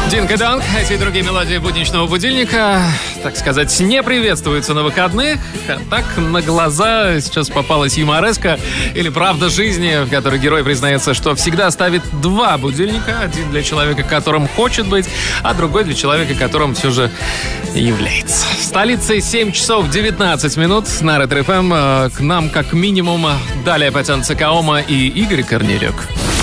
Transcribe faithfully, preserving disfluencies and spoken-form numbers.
Динка Данг, эти и другие мелодии будничного будильника, так сказать, не приветствуются на выходных. А так на глаза сейчас попалась юмореска или правда жизни, в которой герой признается, что всегда ставит два будильника. Один для человека, которым хочет быть, а другой для человека, которым все же является. В столице семь часов девятнадцать минут на Ретро эф эм. К нам как минимум далее потянутся Каома и Игорь Корнелюк.